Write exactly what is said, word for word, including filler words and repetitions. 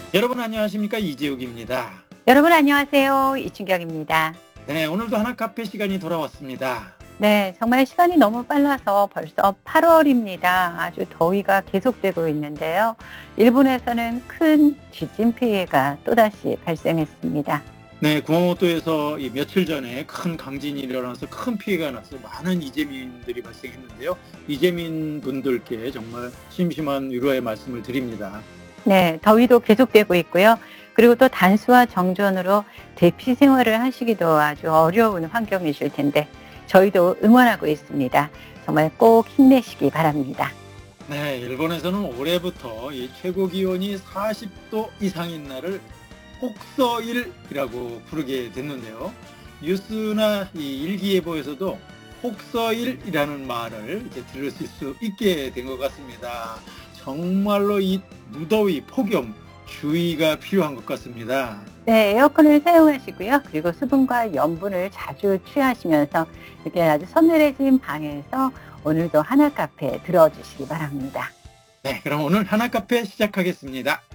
여러분 안녕하십니까? 이재욱입니다. 여러분 안녕하세요. 이춘경입니다. 네, 오늘도 하나 카페 시간이 돌아왔습니다. 네, 정말 시간이 너무 빨라서 벌써 팔월입니다. 아주 더위가 계속되고 있는데요. 일본에서는 큰 지진 피해가 또다시 발생했습니다. 네, 구마모토에서 이 며칠 전에 큰 강진이 일어나서 큰 피해가 나서 많은 이재민들이 발생했는데요. 이재민 분들께 정말 심심한 위로의 말씀을 드립니다. 네, 더위도 계속되고 있고요. 그리고 또 단수와 정전으로 대피 생활을 하시기도 아주 어려운 환경이실 텐데 저희도 응원하고 있습니다. 정말 꼭 힘내시기 바랍니다. 네, 일본에서는 올해부터 이 최고 기온이 사십 도 이상인 날을 혹서일이라고 부르게 됐는데요. 뉴스나 이 일기예보에서도 혹서일이라는 말을 이제 들을 수 있게 된 것 같습니다. 정말로 이 무더위, 폭염, 주의가 필요한 것 같습니다. 네, 에어컨을 사용하시고요. 그리고 수분과 염분을 자주 취하시면서 이렇게 아주 서늘해진 방에서 오늘도 하나 카페에 들어주시기 바랍니다. 네, 그럼 오늘 하나 카페 시작하겠습니다.